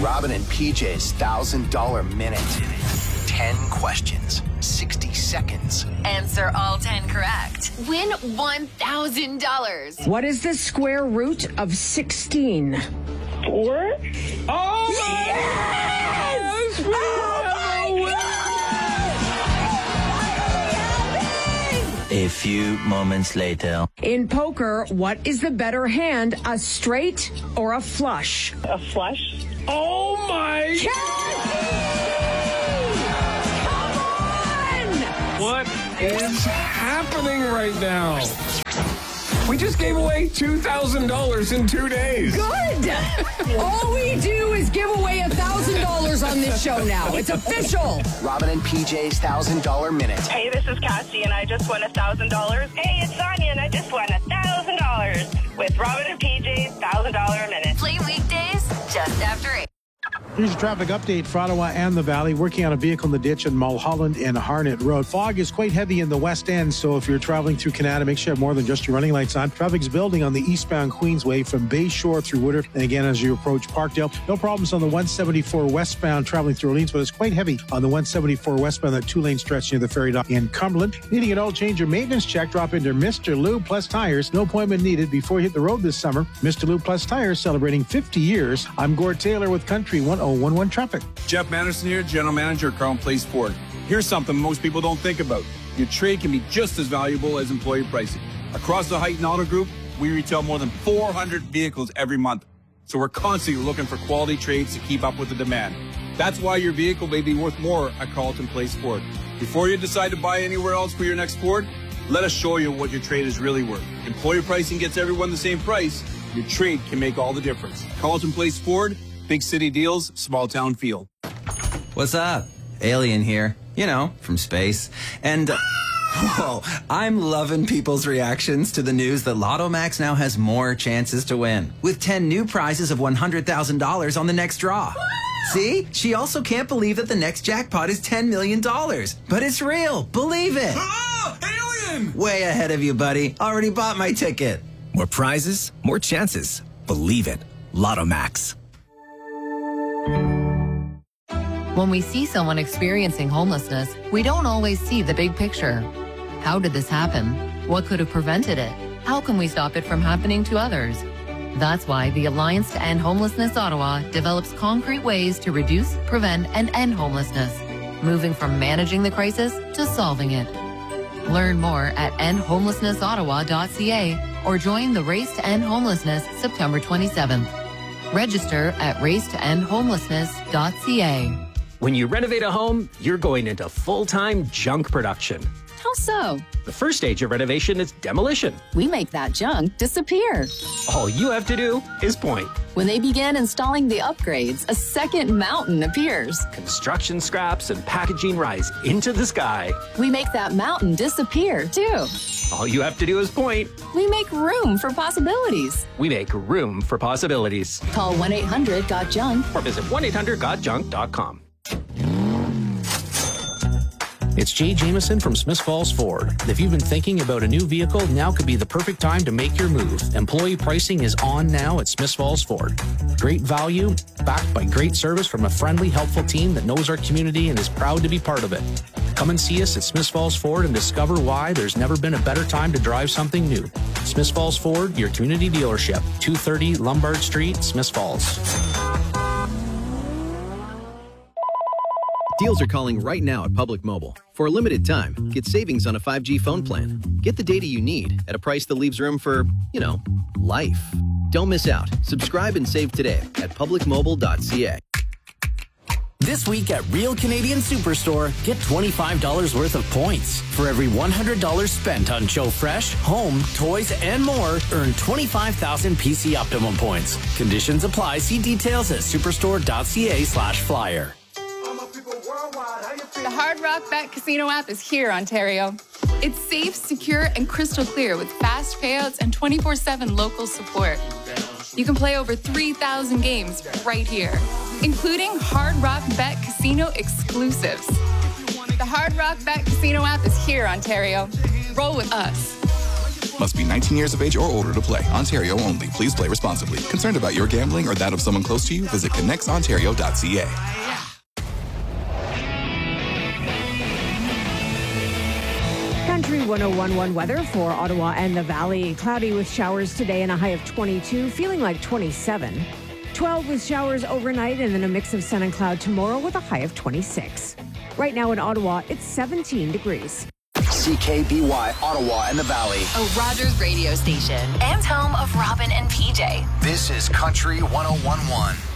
Robin and PJ's $1,000 minute. 10 questions, 60 seconds. Answer all 10 correct. Win $1,000. What is the square root of 16? 4? Oh, Yes! Oh, my God! A few moments later. In poker, what is the better hand, a straight or a flush? A flush? Oh, my. What is happening right now? We just gave away $2,000 in 2 days. Good. All we do is give away $1,000 on this show now. It's official. Robin and PJ's $1,000 minute. Hey, this is Cassie, and I just won $1,000. Hey, it's Sonia, and I just won $1,000 with Robin and PJ's $1,000 minute. Play weekdays just after 8. Here's a traffic update for Ottawa and the Valley. Working on a vehicle in the ditch in Mulholland and Harnett Road. Fog is quite heavy in the west end, so if you're traveling through Canada, make sure you have more than just your running lights on. Traffic's building on the eastbound Queensway from Bay Shore through Woodard, and again as you approach Parkdale. No problems on the 174 westbound traveling through Orleans, but it's quite heavy on the 174 westbound, that two-lane stretch near the ferry dock in Cumberland. Needing an oil change or maintenance check, drop into Mr. Lube Plus Tires. No appointment needed before you hit the road this summer. Mr. Lube Plus Tires celebrating 50 years. I'm Gord Taylor with Country 1011 Traffic. Jeff Manderson here, General Manager at Carlton Place Ford. Here's something most people don't think about. Your trade can be just as valuable as employee pricing. Across the Heighton Auto Group, we retail more than 400 vehicles every month. So we're constantly looking for quality trades to keep up with the demand. That's why your vehicle may be worth more at Carlton Place Ford. Before you decide to buy anywhere else for your next Ford, let us show you what your trade is really worth. Employee pricing gets everyone the same price. Your trade can make all the difference. Carlton Place Ford, big city deals, small town feel. What's up? Alien here. You know, from space. And, whoa, I'm loving people's reactions to the news that Lotto Max now has more chances to win, with 10 new prizes of $100,000 on the next draw. See? She also can't believe that the next jackpot is $10 million. But it's real. Believe it. Ah! Alien! Way ahead of you, buddy. Already bought my ticket. More prizes, more chances. Believe it. Lotto Max. When we see someone experiencing homelessness, we don't always see the big picture. How did this happen? What could have prevented it? How can we stop it from happening to others? That's why the Alliance to End Homelessness Ottawa develops concrete ways to reduce, prevent, and end homelessness, moving from managing the crisis to solving it. Learn more at endhomelessnessottawa.ca or join the Race to End Homelessness September 27th. Register at racetoendhomelessness.ca. When you renovate a home, you're going into full-time junk production. How so? The first stage of renovation is demolition. We make that junk disappear. All you have to do is point. When they begin installing the upgrades, a second mountain appears. Construction scraps and packaging rise into the sky. We make that mountain disappear, too. All you have to do is point. We make room for possibilities. We make room for possibilities. Call 1-800-GOT-JUNK or visit 1-800-GOT-JUNK.com. It's Jay Jameson from Smith Falls Ford. If you've been thinking about a new vehicle, now could be the perfect time to make your move. Employee pricing is on now at Smith Falls Ford. Great value, backed by great service from a friendly, helpful team that knows our community and is proud to be part of it. Come and see us at Smith Falls Ford and discover why there's never been a better time to drive something new. Smith Falls Ford, your community dealership. 230 Lombard Street, Smith Falls. Deals are calling right now at Public Mobile. For a limited time, get savings on a 5G phone plan. Get the data you need at a price that leaves room for, life. Don't miss out. Subscribe and save today at publicmobile.ca. This week at Real Canadian Superstore, get $25 worth of points. For every $100 spent on Joe Fresh, home, toys, and more, earn 25,000 PC Optimum points. Conditions apply. See details at superstore.ca/flyer. The Hard Rock Bet Casino app is here, Ontario. It's safe, secure, and crystal clear with fast payouts and 24/7 local support. You can play over 3,000 games right here, including Hard Rock Bet Casino exclusives. The Hard Rock Bet Casino app is here, Ontario. Roll with us. Must be 19 years of age or older to play. Ontario only. Please play responsibly. Concerned about your gambling or that of someone close to you? Visit connectsontario.ca. Country 101.1 weather for Ottawa and the Valley. Cloudy with showers today and a high of 22, feeling like 27. 12 with showers overnight and then a mix of sun and cloud tomorrow with a high of 26. Right now in Ottawa, it's 17 degrees. CKBY, Ottawa and the Valley. A Rogers radio station and home of Robin and PJ. This is Country 101.1.